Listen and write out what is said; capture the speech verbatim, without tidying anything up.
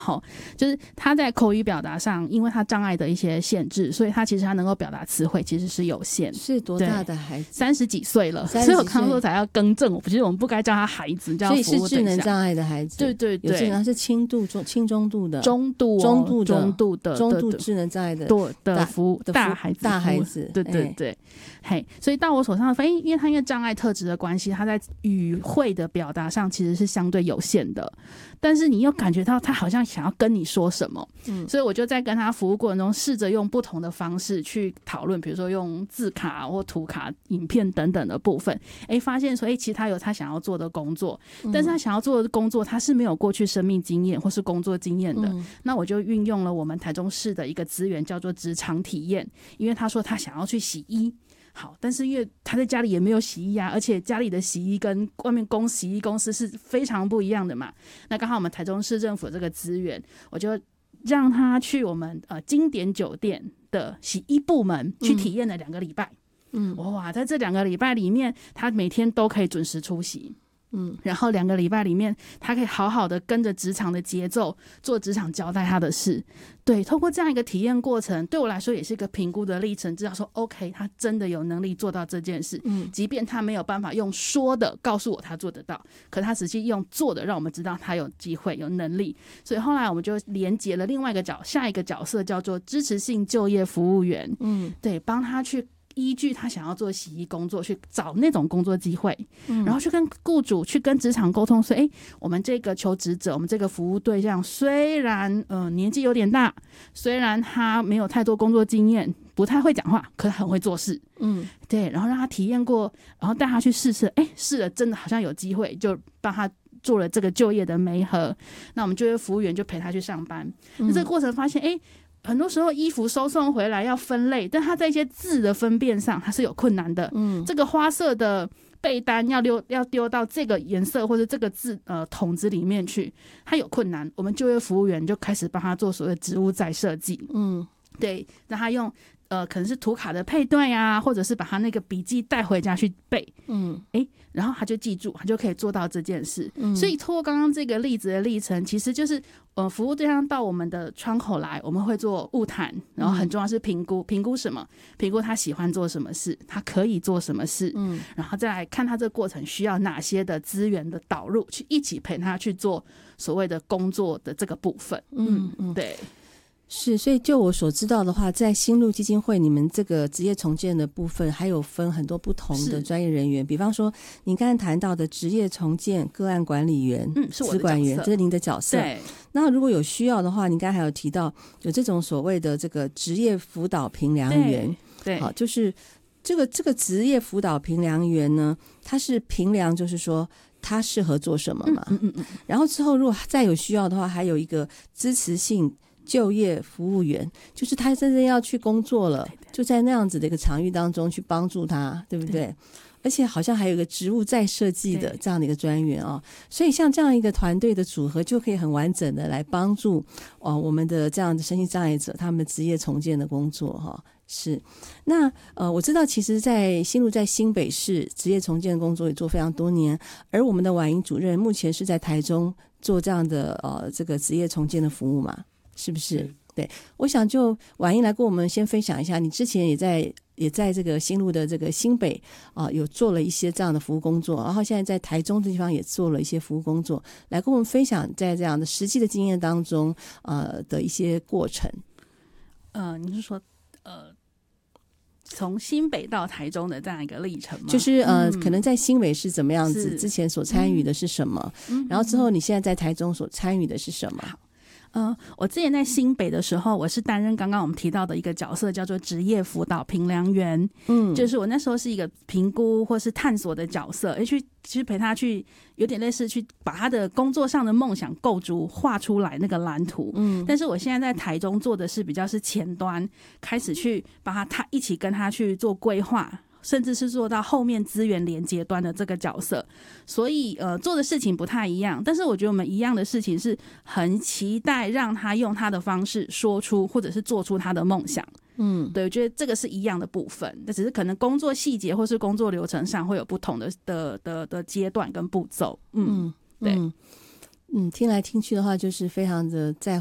好，就是他在口语表达上，因为他障碍的一些限制，所以他其实他能够表达词汇其实是有限。 是多大的孩子？ 三十几岁了，所以我刚刚说才要更正，我觉得我们不该叫他孩子，叫他服务对象。 所以是智能障碍的孩子。 对对对， 有智能是轻度、中轻中度的、 中度、哦、 中度的、 中度的、 中度智能障碍的的服务大孩子、 大孩子。 对对对，嘿、欸，所以到我手上的分，因为他因为障碍特质的关系，他在语汇的表达上其实是相对有限的，但是你又感觉到他好像想要跟你说什么，嗯，所以我就在跟他服务过程中试着用不同的方式去讨论，比如说用字卡或图卡、影片等等的部分，哎、欸，发现说，哎、欸，其实他有他想要做的工作，但是他想要做的工作他是没有过去生命经验或是工作经验的，嗯、那我就运用了我们台中市的一个资源叫做职场体验，因为他说他想要去洗衣。好，但是因为他在家里也没有洗衣啊，而且家里的洗衣跟外面公洗衣公司是非常不一样的嘛。那刚好我们台中市政府这个资源，我就让他去我们呃经典酒店的洗衣部门去体验了两个礼拜。嗯，哇，在这两个礼拜里面，他每天都可以准时出席。嗯，然后两个礼拜里面，他可以好好的跟着职场的节奏做职场交代他的事。对，透过这样一个体验过程，对我来说也是一个评估的历程，知道说 OK 他真的有能力做到这件事。嗯，即便他没有办法用说的告诉我他做得到，可他实际用做的让我们知道他有机会有能力。所以后来我们就连结了另外一个角下一个角色，叫做支持性就业服务员。嗯，对，帮他去依据他想要做洗衣工作去找那种工作机会、嗯、然后去跟雇主去跟职场沟通说，哎，我们这个求职者我们这个服务对象虽然、呃、年纪有点大，虽然他没有太多工作经验，不太会讲话，可是很会做事。嗯，对，然后让他体验过，然后带他去试试，哎，试了真的好像有机会，就帮他做了这个就业的媒合。那我们就业服务员就陪他去上班、嗯、那这个过程发现，哎，很多时候衣服收送回来要分类，但他在一些字的分辨上他是有困难的。嗯，这个花色的被单要丢要丢到这个颜色或者这个字呃桶子里面去，他有困难，我们就业服务员就开始帮他做所谓的职务再设计。嗯，对，让他用呃可能是图卡的配对啊，或者是把他那个笔记带回家去背。嗯，哎，然后他就记住，他就可以做到这件事。嗯，所以透过刚刚这个例子的历程，其实就是呃，服务对象到我们的窗口来，我们会做晤谈，然后很重要是评估，评估什么？评估他喜欢做什么事，他可以做什么事，嗯，然后再来看他这个过程需要哪些的资源的导入，去一起陪他去做所谓的工作的这个部分。嗯嗯，对。 是，所以就我所知道的话，在新路基金会你们这个职业重建的部分还有分很多不同的专业人员，比方说您刚才谈到的职业重建个案管理员、 嗯，是我的职管员，这是您的角色。 对， 那如果有需要的话，您刚才还有提到有这种所谓的这个职业辅导评量员。 对， 好，就是这个这个职业辅导评量员呢，他是评量就是说他适合做什么嘛。嗯嗯嗯。然后之后如果再有需要的话，还有一个支持性就业服务员，就是他真正要去工作了，对对，就在那样子的一个场域当中去帮助他，对不对？对，而且好像还有一个职务再设计的这样的一个专员哦，所以像这样一个团队的组合就可以很完整的来帮助哦我们的这样的身心障碍者他们的职业重建的工作哈、哦。是，那呃，我知道其实在新路在新北市职业重建的工作也做非常多年，而我们的婉莹主任目前是在台中做这样的呃这个职业重建的服务嘛，是不是？对，我想就婉莹来跟我们先分享一下，你之前也在也在这个新路的这个新北啊、呃、有做了一些这样的服务工作，然后现在在台中这地方也做了一些服务工作，来跟我们分享在这样的实际的经验当中呃的一些过程。 呃，你是说呃？从新北到台中的这样一个历程吗？ 就是呃、嗯，可能在新北是怎么样子，之前所参与的是什么、嗯、然后之后你现在在台中所参与的是什么？ 呃，我之前在新北的时候，我是担任刚刚我们提到的一个角色，叫做职业辅导评量员。嗯，就是我那时候是一个评估或是探索的角色，而去去陪他去，有点类似去把他的工作上的梦想构筑画出来那个蓝图。嗯，但是我现在在台中做的是比较是前端，开始去把他他一起跟他去做规划。甚至是做到后面资源连接端的这个角色，所以呃做的事情不太一样，但是我觉得我们一样的事情是很期待让他用他的方式说出或者是做出他的梦想。嗯，对，我觉得这个是一样的部分，但只是可能工作细节或是工作流程上会有不同的的的的阶段跟步骤。嗯，对。嗯， 嗯，听来听去的话，就是非常的在